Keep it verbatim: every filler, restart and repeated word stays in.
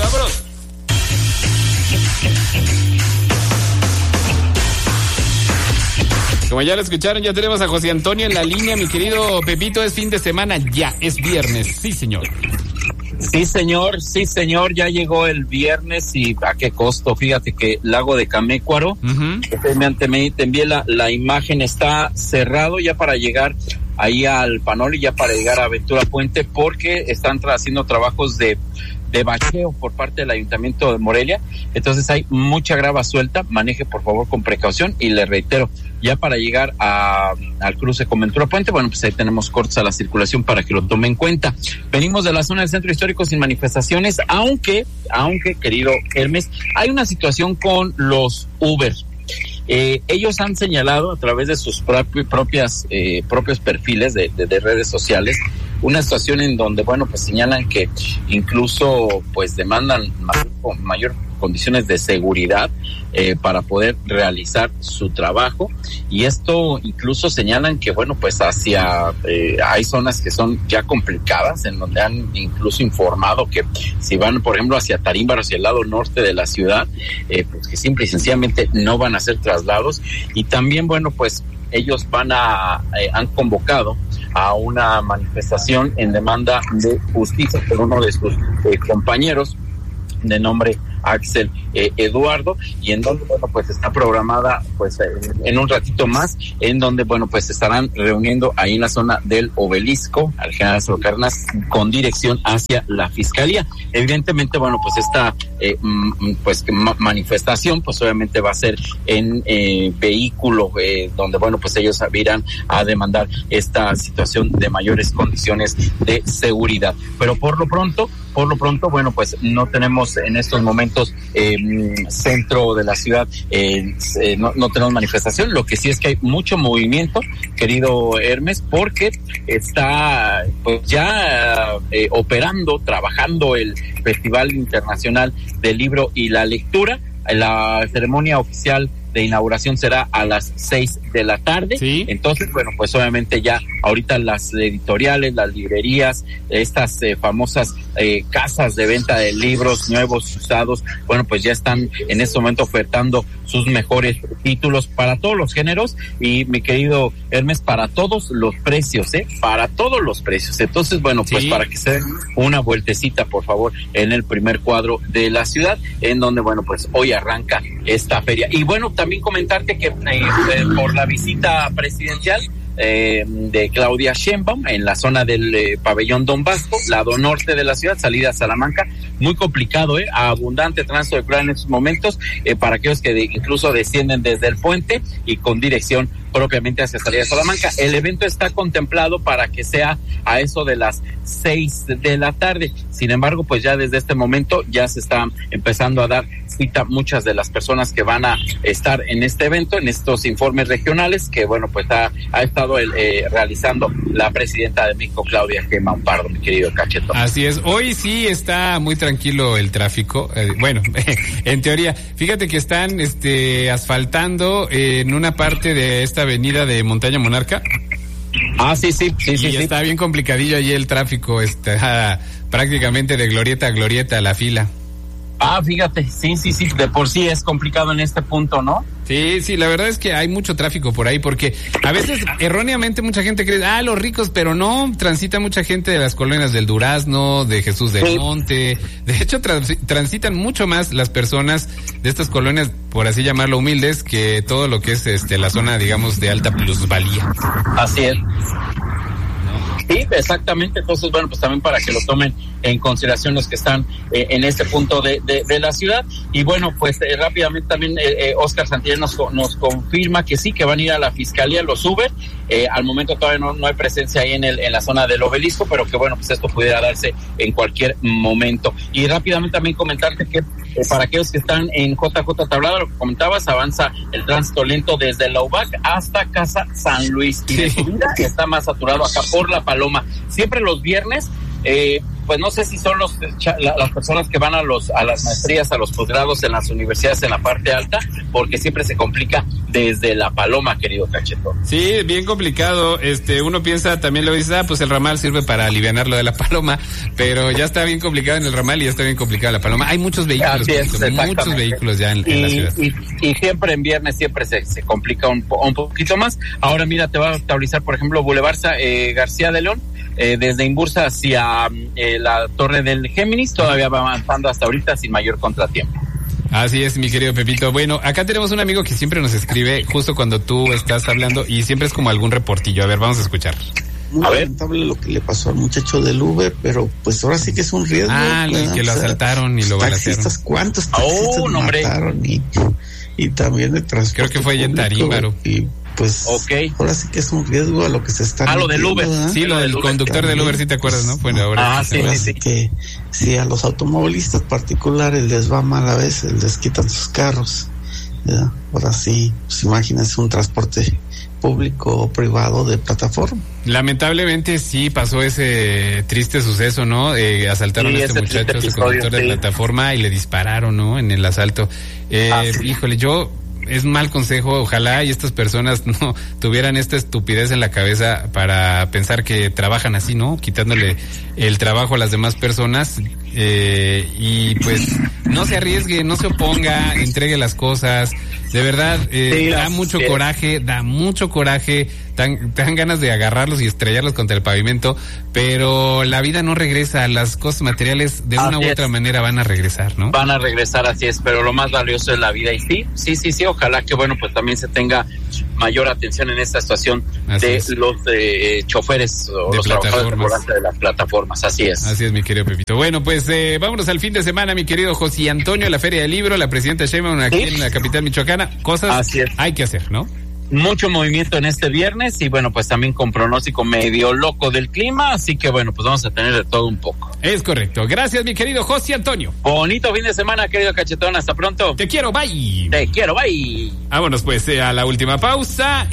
Listo, vámonos. Como ya lo escucharon, ya tenemos a José Antonio en la línea. Mi querido Pepito, es fin de semana, ya es viernes. Sí, señor. Sí, señor, sí, señor, ya llegó el viernes y ¿a qué costo? Fíjate que Lago de Camécuaro, uh-huh. te, te envié la, la imagen, está cerrado ya para llegar ahí al Panoli, ya para llegar a Aventura Puente, porque están tra- haciendo trabajos de de bacheo por parte del Ayuntamiento de Morelia. Entonces hay mucha grava suelta, maneje por favor con precaución y le reitero, ya para llegar a, al cruce con Ventura Puente, bueno, pues ahí tenemos cortes a la circulación para que lo tome en cuenta. Venimos de la zona del Centro Histórico sin manifestaciones, aunque, aunque, querido Hermes, hay una situación con los Uber. Eh, ellos han señalado a través de sus propi, propias eh, propios perfiles de, de, de redes sociales una situación en donde, bueno, pues señalan que incluso pues demandan mayor, mayor condiciones de seguridad eh, para poder realizar su trabajo, y esto incluso señalan que, bueno, pues hacia eh, hay zonas que son ya complicadas, en donde han incluso informado que si van, por ejemplo, hacia Tarímbaro, hacia el lado norte de la ciudad, eh, pues que simple y sencillamente no van a hacer traslados. Y también, bueno, pues ellos van a, eh, han convocado a una manifestación en demanda de justicia por uno de sus eh, compañeros de nombre Axel eh, Eduardo, y en donde, bueno, pues está programada pues eh, en un ratito más, en donde, bueno, pues estarán reuniendo ahí en la zona del Obelisco al General Lázaro Cárdenas con dirección hacia la Fiscalía. Evidentemente, bueno, pues esta eh, m- pues ma- manifestación pues obviamente va a ser en eh, vehículo eh, donde, bueno, pues ellos irán a demandar esta situación de mayores condiciones de seguridad. Pero por lo pronto, por lo pronto, bueno, pues no tenemos en estos momentos eh, centro de la ciudad, eh, eh, no, no tenemos manifestación. Lo que sí es que hay mucho movimiento, querido Hermes, porque está pues ya eh, operando, trabajando el Festival Internacional del Libro y la Lectura. La ceremonia oficial de inauguración será a las seis de la tarde. ¿Sí? Entonces, bueno, pues obviamente ya ahorita las editoriales, las librerías, estas eh, famosas eh, casas de venta de libros nuevos, usados, bueno, pues ya están en este momento ofertando sus mejores títulos para todos los géneros, y mi querido Hermes, para todos los precios, ¿eh? Para todos los precios. Entonces, bueno, pues sí, para que se den una vueltecita, por favor, en el primer cuadro de la ciudad, en donde, bueno, pues hoy arranca esta feria. Y bueno, también comentarte que eh, por la visita presidencial eh, de Claudia Sheinbaum en la zona del eh, pabellón Don Vasco, lado norte de la ciudad, salida a Salamanca, muy complicado, eh, abundante tránsito de en estos momentos eh, para aquellos que de, incluso descienden desde el puente y con dirección propiamente hacia salida de Salamanca. El evento está contemplado para que sea a eso de las seis de la tarde. Sin embargo, pues ya desde este momento ya se está empezando a dar cita muchas de las personas que van a estar en este evento, en estos informes regionales que, bueno, pues ha, ha estado el, eh, realizando la presidenta de México, Claudia Sheinbaum Pardo, mi querido Cachetón. Así es, hoy sí está muy tranquilo el tráfico, eh, bueno, en teoría. Fíjate que están este asfaltando eh, en una parte de esta avenida de Montaña Monarca. Ah, sí, sí, sí, y sí. está sí. bien complicadillo allí el tráfico, está prácticamente de glorieta a glorieta la fila. Ah, fíjate, sí, sí, sí, de por sí es complicado en este punto, ¿no? Sí, sí, la verdad es que hay mucho tráfico por ahí, porque a veces erróneamente mucha gente cree, ah, los ricos, pero no, transita mucha gente de las colonias del Durazno, de Jesús del sí. Monte. De hecho, trans, transitan mucho más las personas de estas colonias, por así llamarlo, humildes, que todo lo que es este la zona, digamos, de alta plusvalía. Así es. Sí, exactamente. Entonces, bueno, pues también para que lo tomen en consideración los que están eh, en este punto de, de, de la ciudad. Y bueno, pues eh, rápidamente también eh, eh, Oscar Santillán nos, nos confirma que sí, que van a ir a la Fiscalía los Uber. Eh, al momento todavía no, no hay presencia ahí en, el, en la zona del Obelisco, pero que bueno, pues esto pudiera darse en cualquier momento. Y rápidamente también comentarte que eh, para aquellos que están en J J Tablada, lo que comentabas, avanza el tránsito lento desde la U B A C hasta Casa San Luis. Y de subida está más saturado acá por La Paloma. Siempre los viernes, eh, pues no sé si son los la, las personas que van a los a las maestrías, a los posgrados en las universidades en la parte alta, porque siempre se complica desde La Paloma, querido Cachetón. Sí, bien complicado. Este, uno piensa, también lo dice, ah, pues el ramal sirve para alivianar lo de La Paloma, pero ya está bien complicado en el ramal y ya está bien complicado La Paloma. Hay muchos vehículos, es, muchos vehículos ya en, y, en la ciudad. Y, y siempre en viernes siempre se, se complica un, un poquito más. Ahora mira, te va a actualizar, por ejemplo, Boulevard eh, García de León, eh, desde Imbursa hacia eh, la Torre del Géminis, todavía va avanzando hasta ahorita sin mayor contratiempo. Así es, mi querido Pepito. Bueno, acá tenemos un amigo que siempre nos escribe justo cuando tú estás hablando y siempre es como algún reportillo. A ver, vamos a escuchar. Muy lamentable lo que le pasó al muchacho del Uber, pero pues ahora sí que es un riesgo. Ah, ¿verdad? Que lo asaltaron y lo balacearon. ¿Cuántos taxistas oh, no, mataron? Y, y también de transporte Creo que fue allá en Tarímbaro. Y pues okay. ahora sí que es un riesgo a lo que se está Ah, lo del Uber. ¿verdad? Sí, lo del conductor del Uber, sí te acuerdas, ¿no? Bueno, ahora ah, sí, sí, sí. Que si a los automovilistas particulares les va mal a veces, les quitan sus carros, ¿verdad? Ahora sí, pues imagínense un transporte público o privado de plataforma. Lamentablemente sí pasó ese triste suceso, ¿no? Eh, asaltaron sí, a este muchacho, ese conductor sí. de plataforma, y le dispararon, ¿no? En el asalto. Eh, ah, sí. Híjole, yo... Es mal consejo, ojalá y estas personas no tuvieran esta estupidez en la cabeza para pensar que trabajan así, ¿no? Quitándole el trabajo a las demás personas, eh, y pues no se arriesgue, no se oponga, entregue las cosas. De verdad, eh, sí, da mucho sí. coraje, da mucho coraje, dan, dan ganas de agarrarlos y estrellarlos contra el pavimento, pero la vida no regresa, las cosas materiales de así una u es. otra manera van a regresar, ¿no? Van a regresar, así es, pero lo más valioso es la vida, y sí, sí, sí, sí, ojalá que bueno, pues también se tenga mayor atención en esta situación así de es. los eh, choferes o de los trabajadores de, de las plataformas, así es. Así es, mi querido Pepito. Bueno, pues eh, vámonos al fin de semana, mi querido José Antonio, la Feria del Libro, la presidenta Sheinbaum aquí ¿sí? en la capital michoacana. Cosas hay que hacer, ¿no? Mucho movimiento en este viernes y bueno, pues también con pronóstico medio loco del clima, así que bueno, pues vamos a tener de todo un poco. Es correcto. Gracias, mi querido José Antonio. Bonito fin de semana, querido Cachetón. Hasta pronto. Te quiero, bye. Te quiero, bye. Vámonos pues eh, a la última pausa.